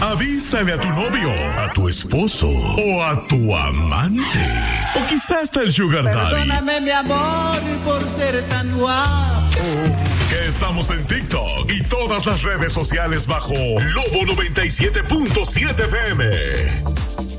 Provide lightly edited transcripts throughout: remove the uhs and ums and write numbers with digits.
Avísale a tu novio, a tu esposo o a tu amante. O quizás hasta el sugar daddy. Perdóname, mi amor, por ser tan guapo. Que estamos en TikTok y todas las redes sociales bajo Lobo 97.7 FM.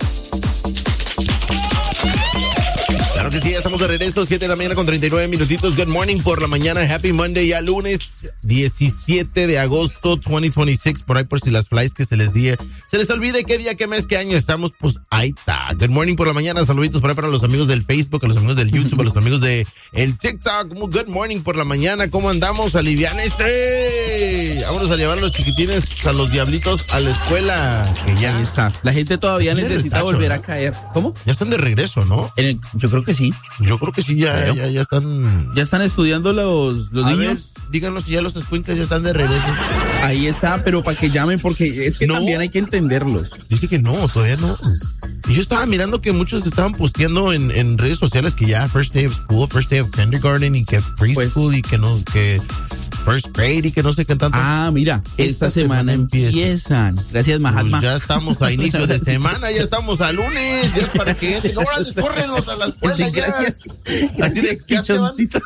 Claro que sí, ya estamos de regreso, 7 de la mañana con 39 minutitos. Good morning por la mañana, happy Monday, ya lunes 17 de agosto 2026, por ahí por si las flies que se les olvide qué día, qué mes, qué año estamos, pues ahí está. Good morning por la mañana, saluditos por ahí para los amigos del Facebook, a los amigos del YouTube, a los amigos de el TikTok. Good morning por la mañana, ¿cómo andamos? Aliviánese. Vámonos a llevar a los chiquitines, a los diablitos a la escuela, que ya está. La gente todavía necesita retacho, volver ¿no? a caer. ¿Cómo? Ya están de regreso, ¿no? Yo creo que sí. Yo creo que sí, ya están. ¿Ya están estudiando los niños? Ver, díganos si ya los escuincles ya están de regreso. Ahí está, pero para que llamen, porque es que también hay que entenderlos. Dice que no, todavía no. Y yo estaba mirando que muchos estaban posteando en redes sociales que ya first day of school, first day of kindergarten y que preschool y que no, que first grade y que no sé qué tanto. Ah, mira, esta semana empiezan. Gracias, Mahatma. Pues ya estamos a inicio de semana, ya estamos a lunes, ya es para que ahora córrenlos a la escuela. Sí, ya. gracias. Así de Pichoncito.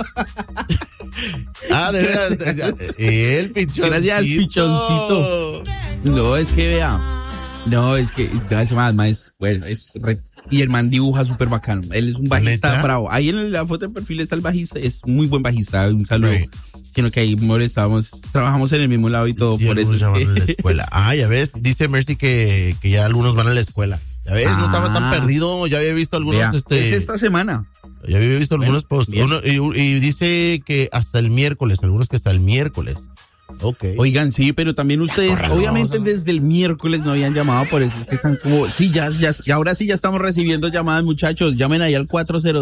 De veras, el pichoncito. Gracias, Pichoncito. No, es que vea. No, es que gracias, Mahatma es bueno, y el man dibuja súper bacano. Él es un bajista ¿Neta? bravo. Ahí en la foto de perfil está el bajista, es muy buen bajista. Un saludo. Sí. Sino que ahí trabajamos en el mismo lado y todo, sí, por eso es que... en la escuela. Ya ves, dice Mercy que ya algunos van a la escuela. Ya ves, no estaba tan perdido, ya había visto algunos es esta semana. Ya había visto algunos posts. Y dice que hasta el miércoles, algunos que hasta el miércoles. Okay. Oigan, sí, pero también ustedes, obviamente desde el miércoles no habían llamado, por eso es que están como, sí, ya, ahora sí ya estamos recibiendo llamadas, muchachos, llamen ahí al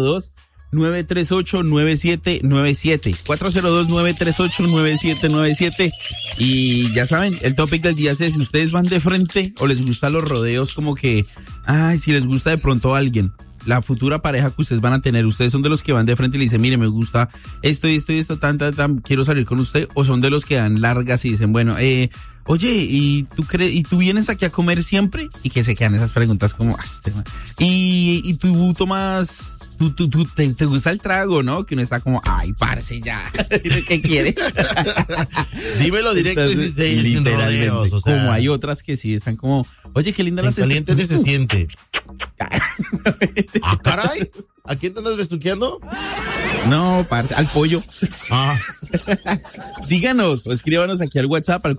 402-938-9797, 402-938-9797, y ya saben, el topic del día es si ustedes van de frente o les gustan los rodeos, como que, si les gusta de pronto a alguien. La futura pareja que ustedes van a tener, ¿ustedes son de los que van de frente y le dicen, mire, me gusta esto y esto y esto, tan, quiero salir con usted? ¿O son de los que dan largas y dicen, bueno, oye, ¿y tú vienes aquí a comer siempre? Y que se quedan esas preguntas como, y tú tomas, te gusta el trago, ¿no? Que uno está como, parce, ya, ¿qué quiere? Dímelo directo. Entonces, y literalmente, rodeos, o sea, como hay otras que sí están como, oye, qué linda la caliente se siente. Caray, ¿a quién te andas besuqueando? No, parce, al pollo. Díganos o escríbanos aquí al WhatsApp al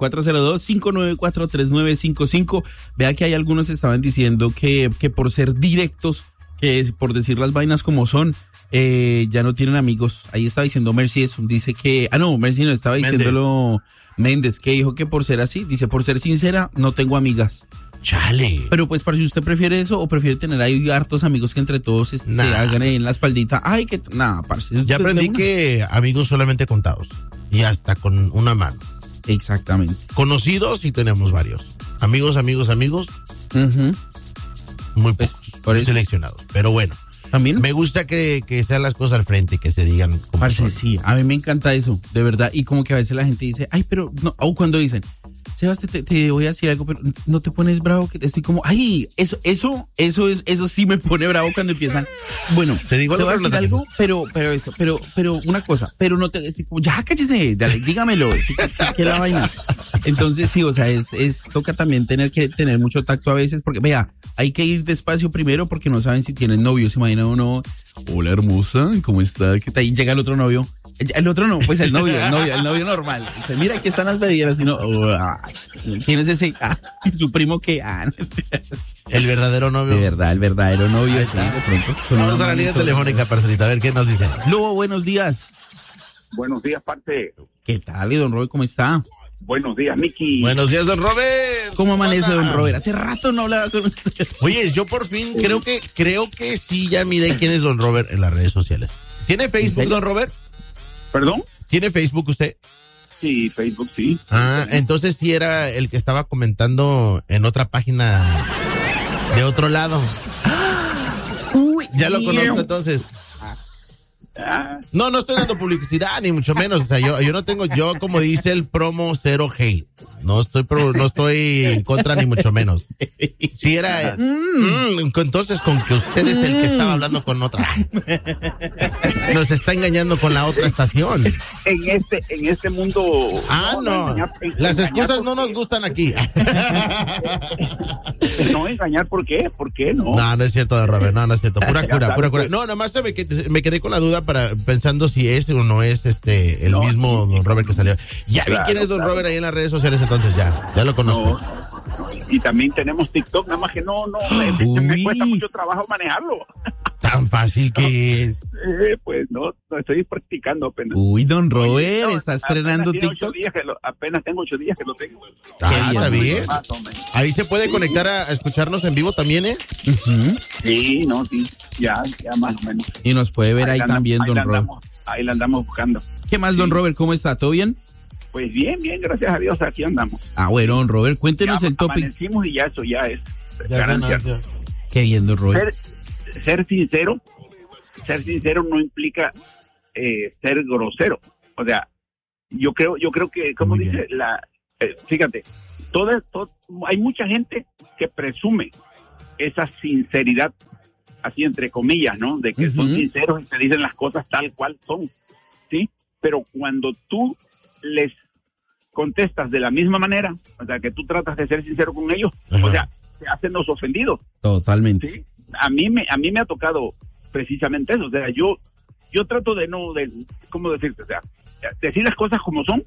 402-594-3955. Vea que hay algunos estaban diciendo que por ser directos, que por decir las vainas como son, ya no tienen amigos. Ahí estaba diciendo Mercy eso, dice que, Mercy no, estaba diciéndolo Méndez, que dijo que por ser así, dice, por ser sincera, no tengo amigas. Chale. Pero pues, para si usted prefiere eso o prefiere tener ahí hartos amigos que entre todos se hagan ahí en la espaldita. Parce. Ya aprendí que amigos solamente contados. Y hasta con una mano. Exactamente. Conocidos y tenemos varios. Amigos. Uh-huh. Muy pocos, seleccionados. Pero bueno. También me gusta que sean las cosas al frente y que se digan como parce, son. Sí, a mí me encanta eso, de verdad. Y como que a veces la gente dice, pero no, o cuando dicen, Sebas, te voy a decir algo, pero no te pones bravo, que estoy como, eso sí me pone bravo cuando empiezan. Bueno, te digo, te voy a decir algo, pero una cosa, pero no te, estoy como, ya cállese, dale, dígamelo, ¿qué la vaina? Entonces sí, o sea, toca también tener mucho tacto a veces, porque vea, hay que ir despacio primero porque no saben si tienen novio. Se imagina uno, hola hermosa, ¿cómo está? ¿Qué tal? Y llega el otro novio. El otro no, pues el novio normal. Dice, mira, aquí están las bebidas. Y no, ¿quién es ese? Su primo que, el verdadero novio. De verdad, el verdadero novio. Sí, de pronto. Vamos a la línea telefónica, parcelita, a ver qué nos dicen. Luego, buenos días. Buenos días, parte. ¿Qué tal, don Robert? ¿Cómo está? Buenos días, Miki. Buenos días, don Robert. ¿Cómo amanece, don Robert? Hace rato no hablaba con usted. Oye, yo por fin creo que sí ya miré quién es don Robert en las redes sociales. ¿Tiene Facebook, don Robert? ¿Perdón? ¿Tiene Facebook usted? Sí, Facebook, sí. Entonces sí era el que estaba comentando en otra página de otro lado. Uy, ya lo conozco entonces. No estoy dando publicidad, ni mucho menos. O sea, yo no tengo, yo como dice el promo, cero hate. No estoy en contra, ni mucho menos. Si era, entonces con que usted es el que estaba hablando con otra. Nos está engañando con la otra estación. En este mundo. No. Las excusas no nos gustan aquí. No engañar, ¿por qué? ¿Por qué no? No es cierto, Robert, no es cierto. Pura cura. No, nomás me quedé con la duda pensando si es o no es el mismo don Robert que salió. Ya vi quién es don Robert ahí en las redes sociales, entonces ya lo conozco. No. Y también tenemos TikTok, nada más que no, me cuesta mucho trabajo manejarlo. Tan fácil que es. Pues no estoy practicando apenas. Uy, don Robert, está estrenando TikTok. Apenas tengo 8 días que lo tengo. Está bien. Ahí se puede conectar a escucharnos en vivo también, ¿eh? Uh-huh. Sí, ya más o menos. Y nos puede ver ahí también, don Robert. Ahí la andamos buscando. ¿Qué más, don Robert? ¿Cómo está? ¿Todo bien? Pues bien, gracias a Dios, aquí andamos. Bueno, don Robert, cuéntenos el topic. Amanecimos y eso ya es ganancia. Qué bien, don Robert. Ser sincero no implica ser grosero. O sea, yo creo que, como muy dice fíjate, hay mucha gente que presume esa sinceridad, así entre comillas, ¿no? De que son sinceros y te dicen las cosas tal cual son, ¿sí? Pero cuando tú les contestas de la misma manera, o sea, que tú tratas de ser sincero con ellos, o sea, se hacen los ofendidos. Totalmente. ¿Sí? A mí me ha tocado precisamente eso, o sea, yo trato de ¿cómo decirte? O sea, decir las cosas como son,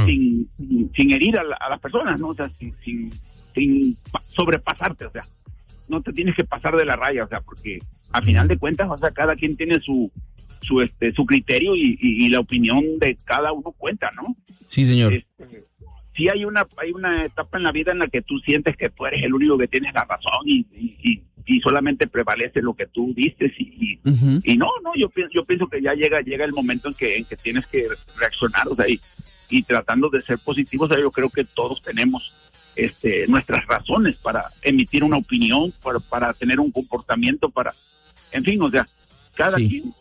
sin herir a las personas, ¿no? O sea, sin sobrepasarte, o sea, no te tienes que pasar de la raya, o sea, porque a final de cuentas, o sea, cada quien tiene su criterio y la opinión de cada uno cuenta, ¿no? Sí, señor. Sí hay una etapa en la vida en la que tú sientes que tú eres el único que tienes la razón y solamente prevalece lo que tú dices y no, yo pienso que ya llega el momento en que tienes que reaccionar, o sea, y tratando de ser positivos, o sea, yo creo que todos tenemos nuestras razones para emitir una opinión, para tener un comportamiento, en fin, o sea, cada quien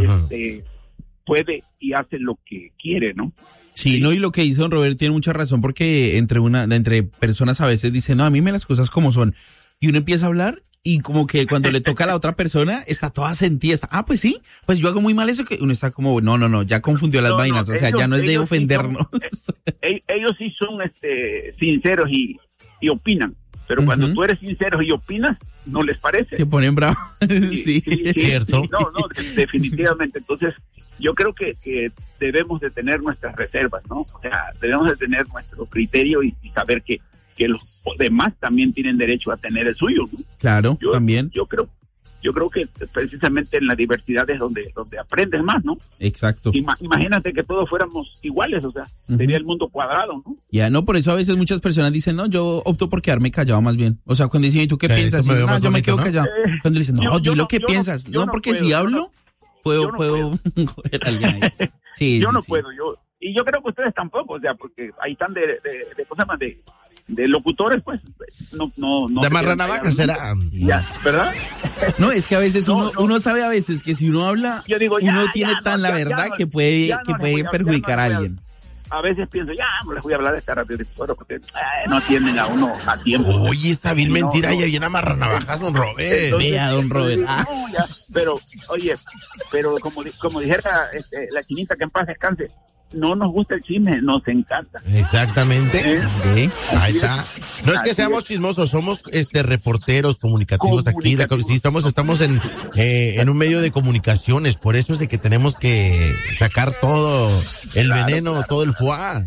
puede y hace lo que quiere, ¿no? Sí, no, y lo que dice don Robert tiene mucha razón, porque entre personas a veces dicen, no, a mí me las cosas como son, y uno empieza a hablar y como que cuando le toca a la otra persona está toda sentida, pues sí, pues yo hago muy mal eso, que uno está como, no, ya confundió las vainas, o sea, ya no es de ofendernos. Ellos sí son sinceros y opinan, pero cuando tú eres sincero y opinas, no les parece. Se ponen bravos. Sí, cierto. No, definitivamente. Entonces, yo creo que debemos de tener nuestras reservas, ¿no? O sea, debemos de tener nuestro criterio y saber que los demás también tienen derecho a tener el suyo, ¿no? Claro, también. Yo creo que precisamente en la diversidad es donde aprendes más, ¿no? Exacto. Imagínate que todos fuéramos iguales, o sea, sería el mundo cuadrado, ¿no? Ya, no, por eso a veces muchas personas dicen, no, yo opto por quedarme callado más bien. O sea, cuando dicen, ¿y tú qué piensas? Y, no, yo me quedo callado. Cuando dicen, no, yo lo que piensas. No, porque si hablo, puedo joder a alguien ahí. Sí, yo no puedo, y yo creo que ustedes tampoco, o sea, porque ahí están de locutores, pues, no. De marranavajas será. Ya, ¿verdad? No, es que a veces uno sabe a veces que si uno habla, uno tiene la verdad que puede perjudicar a alguien. A veces pienso, no les voy a hablar de esta radio porque no atienden a uno a tiempo. Oye, esa vil mentira ya llena marranavajas, don Robert. Vea, don Robert. Pero, oye, como dijera la chinita, que en paz descanse, no nos gusta el chisme, nos encanta. Exactamente. Ahí está. No es que seamos chismosos, somos reporteros comunicativos aquí. Sí, estamos en un medio de comunicaciones, por eso es de que tenemos que sacar todo el veneno, todo el foie.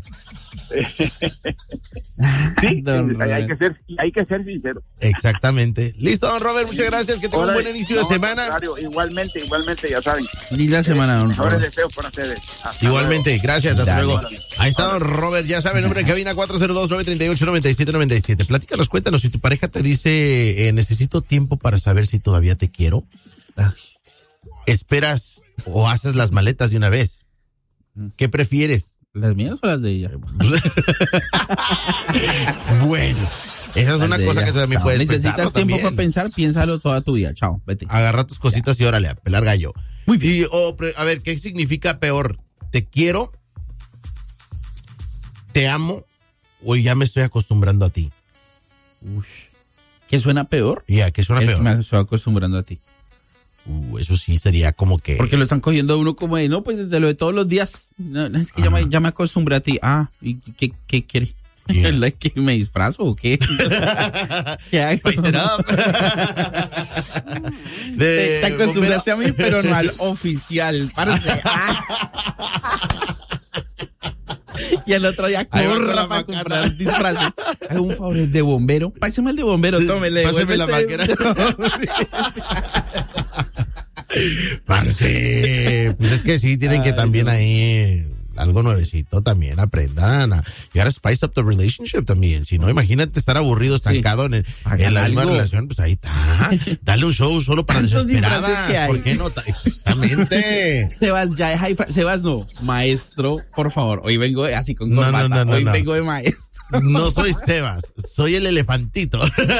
Sí, hay que ser sincero. Exactamente. Listo, don Robert, muchas gracias, que tenga un buen inicio de semana. Claro, igualmente, ya saben. Linda semana, don Robert. Deseo para ustedes. Igualmente, gracias, hasta luego. Ahí está don Robert, ya saben, nombre de cabina 402-938-9797. Platícanos, cuéntanos, si tu pareja te dice, necesito tiempo para saber si todavía te quiero, ¿esperas o haces las maletas de una vez? ¿Qué prefieres? ¿Las mías o las de ella? Bueno, Esa es una cosa que también puedes pensar. Necesitas tiempo para pensar, piénsalo toda tu vida. Chao, vete. Agarra tus cositas y órale, a pelar gallo. Muy bien. Y, a ver, ¿qué significa peor? ¿Te quiero? ¿Te amo? ¿O ya me estoy acostumbrando a ti? ¿Qué suena peor? ¿Qué suena peor? Me estoy acostumbrando a ti. Eso sí sería como que... Porque lo están cogiendo a uno como de, no, pues desde lo de todos los días. No, es que ya me acostumbré a ti. ¿Y qué quiere? Yeah. ¿Que me disfrazo o qué? ¿Qué hago? Te acostumbraste a mí, pero no al oficial, parce. Y el otro día corra para comprar un disfraz. Haga un favor, el de bombero. Pásame el de bombero, tómele. Pásame la máquina. Parce, pues es que sí, tienen que también ahí algo nuevecito también, aprendan a llegar a spice up the relationship también. Si no, imagínate estar aburrido, estancado en la misma relación, pues ahí está. Dale un show solo para desesperadas. Que hay. ¿Por qué no? Exactamente. Sebas, ya deja Sebas, no. Maestro, por favor. Hoy vengo así con corbata. Hoy vengo de maestro. No soy Sebas, soy el elefantito.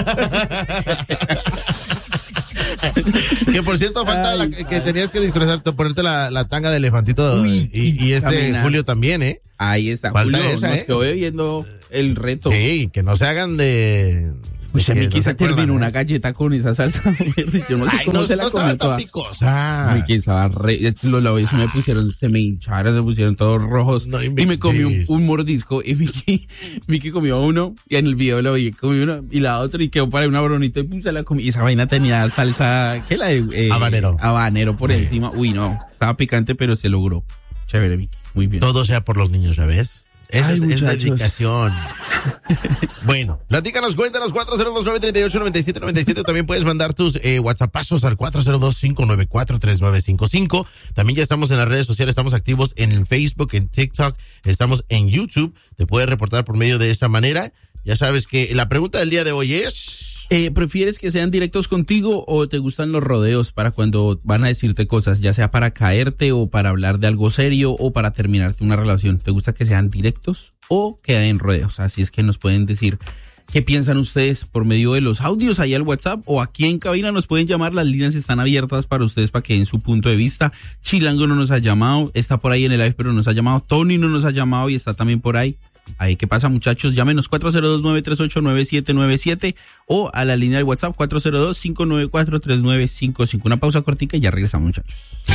Que por cierto, falta que tenías que disfrazarte, ponerte la tanga de elefantito. Uy, y Julio también, ¿eh? Ahí está. Falta Julio, esa, nos quedó viendo el reto. Sí, que no se hagan de... Pues a mí quizá terminó una galleta con esa salsa verde. Yo no sé cómo se la comió toda. Picosa. Que estaba lo lavé, se me hincharon, se pusieron todos rojos. No, y me comí un mordisco. Y Miki comió uno. Y en el video lo vi, comí uno y la otra. Y quedó para una bronita y puse la comí. Y esa vaina tenía salsa, ¿qué la de? Habanero por encima. Uy, no. Estaba picante, pero se logró. Chévere, Miki. Muy bien. Todo sea por los niños, ¿ya ves? Esa es la dedicación. Bueno, platícanos, cuéntanos, 402-938-9797. También puedes mandar tus WhatsAppazos al 402-594-3955. También ya estamos en las redes sociales, estamos activos en Facebook, en TikTok, estamos en YouTube. Te puedes reportar por medio de esa manera. Ya sabes que la pregunta del día de hoy es... ¿Prefieres que sean directos contigo o te gustan los rodeos para cuando van a decirte cosas, ya sea para caerte o para hablar de algo serio o para terminarte una relación? ¿Te gusta que sean directos o que den rodeos? Así es que nos pueden decir qué piensan ustedes por medio de los audios ahí al WhatsApp o aquí en cabina nos pueden llamar. Las líneas están abiertas para ustedes para que den su punto de vista. Chilango no nos ha llamado, está por ahí en el live pero no nos ha llamado. Tony no nos ha llamado y está también por ahí. Ahí, ¿qué pasa, muchachos? Llámenos 402-938-9797 o a la línea del WhatsApp 402-594-3955. Una pausa cortica y ya regresamos, muchachos.